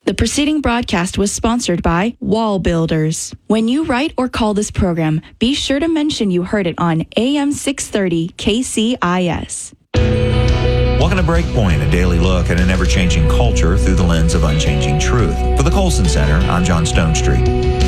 The preceding broadcast was sponsored by Wall Builders. When you write or call this program, be sure to mention you heard it on AM 630 KCIS. Welcome to Breakpoint, a daily look at an ever-changing culture through the lens of unchanging truth. For the Colson Center, I'm John Stonestreet.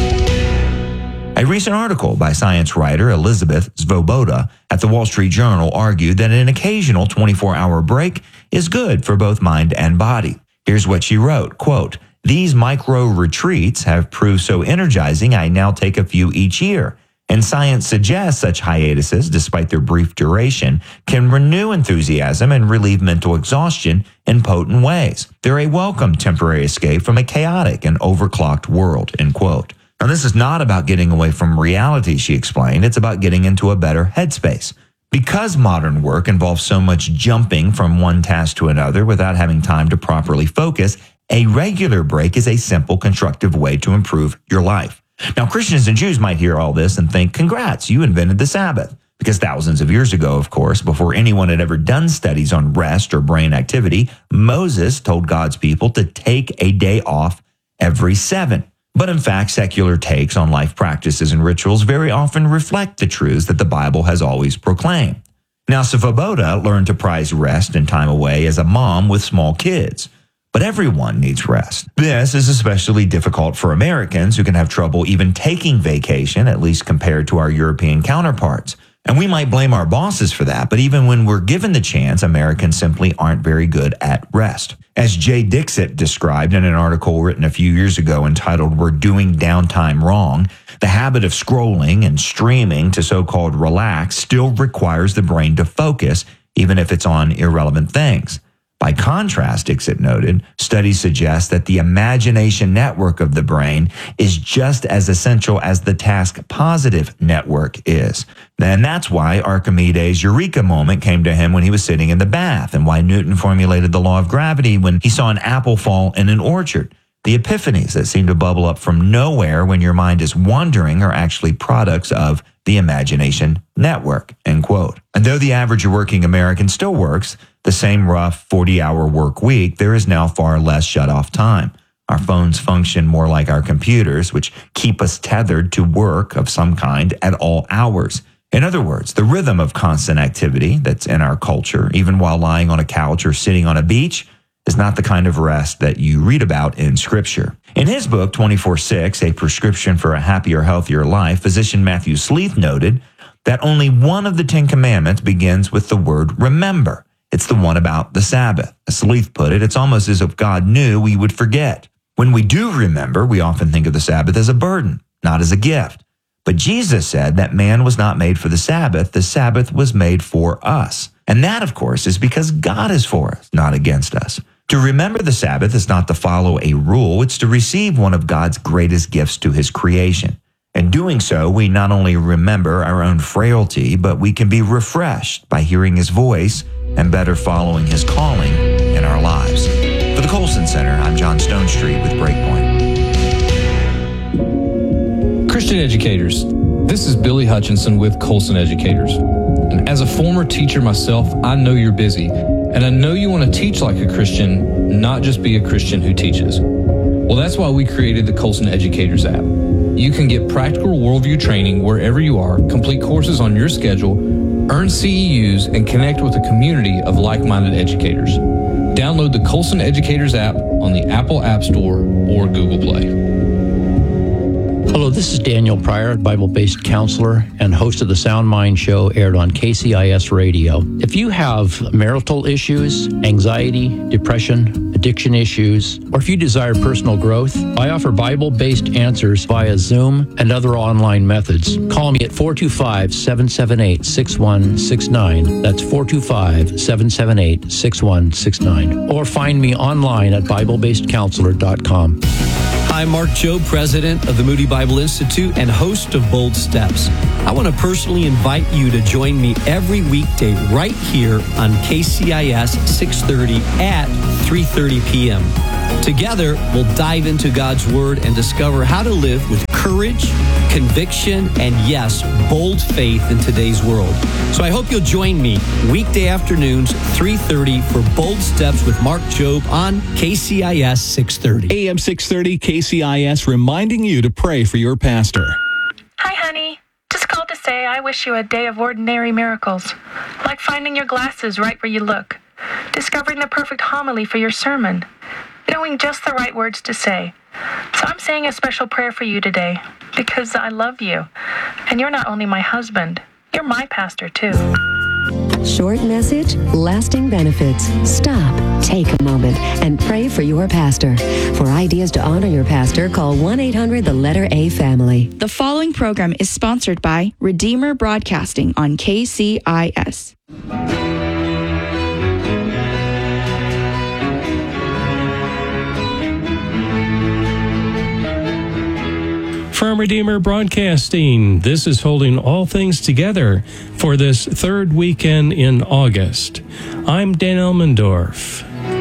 A recent article by science writer Elizabeth Svoboda at the Wall Street Journal argued that an occasional 24-hour break is good for both mind and body. Here's what she wrote, quote, "These micro-retreats have proved so energizing I now take a few each year. And science suggests such hiatuses, despite their brief duration, can renew enthusiasm and relieve mental exhaustion in potent ways. They're a welcome temporary escape from a chaotic and overclocked world," end quote. Now, this is not about getting away from reality, she explained. It's about getting into a better headspace. Because modern work involves so much jumping from one task to another without having time to properly focus, a regular break is a simple, constructive way to improve your life. Now, Christians and Jews might hear all this and think, congrats, you invented the Sabbath. Because thousands of years ago, of course, before anyone had ever done studies on rest or brain activity, Moses told God's people to take a day off every 7. But in fact, secular takes on life practices and rituals very often reflect the truths that the Bible has always proclaimed. Now, Svoboda learned to prize rest and time away as a mom with small kids. But everyone needs rest. This is especially difficult for Americans who can have trouble even taking vacation, at least compared to our European counterparts. And we might blame our bosses for that, but even when we're given the chance, Americans simply aren't very good at rest. As Jay Dixit described in an article written a few years ago entitled "We're Doing Downtime Wrong," the habit of scrolling and streaming to so-called relax still requires the brain to focus, even if it's on irrelevant things. By contrast, Dixit noted, studies suggest that the imagination network of the brain is just as essential as the task-positive network is. And that's why Archimedes' eureka moment came to him when he was sitting in the bath, and why Newton formulated the law of gravity when he saw an apple fall in an orchard. The epiphanies that seem to bubble up from nowhere when your mind is wandering are actually products of the imagination network, end quote. And though the average working American still works the same rough 40-hour work week, there is now far less shut-off time. Our phones function more like our computers, which keep us tethered to work of some kind at all hours. In other words, the rhythm of constant activity that's in our culture, even while lying on a couch or sitting on a beach, is not the kind of rest that you read about in Scripture. In his book, 24/6, A Prescription for a Happier, Healthier Life, physician Matthew Sleeth noted that only one of the 10 commandments begins with the word remember. It's the one about the Sabbath. As Sleeth put it, it's almost as if God knew we would forget. When we do remember, we often think of the Sabbath as a burden, not as a gift. But Jesus said that man was not made for the Sabbath was made for us. And that, of course, is because God is for us, not against us. To remember the Sabbath is not to follow a rule, it's to receive one of God's greatest gifts to his creation. In doing so, we not only remember our own frailty, but we can be refreshed by hearing his voice and better following his calling in our lives. For the Colson Center, I'm John Stonestreet with Breakpoint. Christian educators, this is Billy Hutchinson with Colson Educators. And as a former teacher myself, I know you're busy. And I know you want to teach like a Christian, not just be a Christian who teaches. Well, that's why we created the Colson Educators app. You can get practical worldview training wherever you are, complete courses on your schedule, earn CEUs, and connect with a community of like-minded educators. Download the Colson Educators app on the Apple App Store or Google Play. Hello, this is Daniel Pryor, Bible-based counselor and host of the Sound Mind Show, aired on KCIS Radio. If you have marital issues, anxiety, depression, addiction issues, or if you desire personal growth, I offer Bible-based answers via Zoom and other online methods. Call me at 425-778-6169. That's 425-778-6169. Or find me online at BibleBasedCounselor.com. I'm Mark Jobe, president of the Moody Bible Institute and host of Bold Steps. I want to personally invite you to join me every weekday right here on KCIS 630 at 3:30 p.m. Together, we'll dive into God's Word and discover how to live with courage, conviction, and yes, bold faith in today's world. So I hope you'll join me weekday afternoons, 3:30 for Bold Steps with Mark Jobe on KCIS 630. AM 630 KCIS reminding you to pray for your pastor. Hi, honey. Just called to say I wish you a day of ordinary miracles, like finding your glasses right where you look, discovering the perfect homily for your sermon, knowing just the right words to say. So I'm saying a special prayer for you today because I love you. And you're not only my husband, you're my pastor too. Short message, lasting benefits. Stop, take a moment, and pray for your pastor. For ideas to honor your pastor, call 1-800-A-FAMILY. The following program is sponsored by Redeemer Broadcasting on KCIS. From Redeemer Broadcasting, this is holding all things together for this third weekend in August. I'm Dan Elmendorf.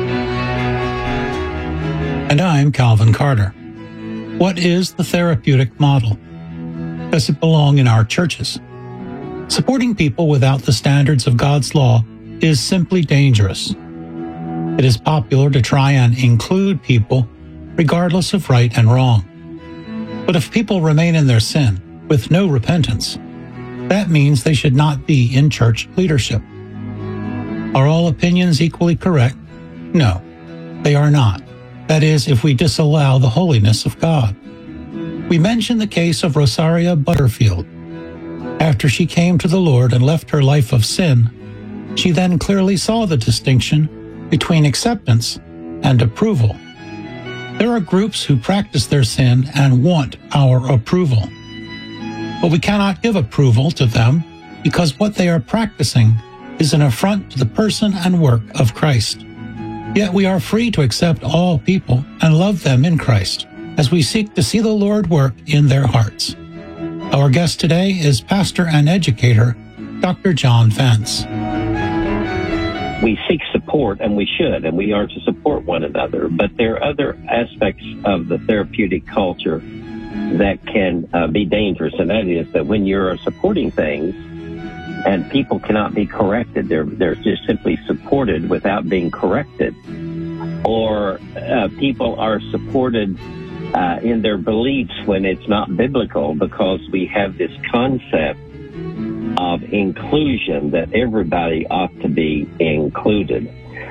And I'm Calvin Carter. What is the therapeutic model? Does it belong in our churches? Supporting people without the standards of God's law is simply dangerous. It is popular to try and include people regardless of right and wrong. But if people remain in their sin with no repentance, that means they should not be in church leadership. Are all opinions equally correct? No, they are not. That is, if we disallow the holiness of God. We mention the case of Rosaria Butterfield. After she came to the Lord and left her life of sin, she then clearly saw the distinction between acceptance and approval. There are groups who practice their sin and want our approval. But we cannot give approval to them because what they are practicing is an affront to the person and work of Christ. Yet we are free to accept all people and love them in Christ as we seek to see the Lord work in their hearts. Our guest today is pastor and educator, Dr. John Vance. We seek support, and we should, and we are to support one another. But there are other aspects of the therapeutic culture that can be dangerous, and that is that when you're supporting things and people cannot be corrected, they're just simply supported without being corrected, or people are supported in their beliefs when it's not biblical, because we have this concept of inclusion, that everybody ought to be included.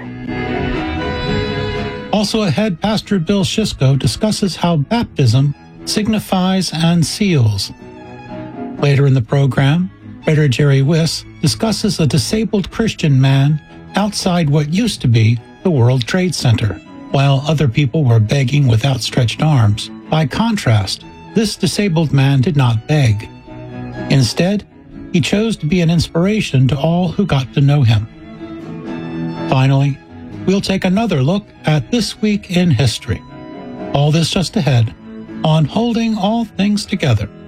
Also ahead, Pastor Bill Shisco discusses how baptism signifies and seals. Later in the program, Writer Jerry Wiss discusses a disabled Christian man outside what used to be the World Trade Center, while other people were begging with outstretched arms. By contrast, this disabled man did not beg. Instead, he chose to be an inspiration to all who got to know him. Finally, we'll take another look at this week in history. All this just ahead on Holding All Things Together.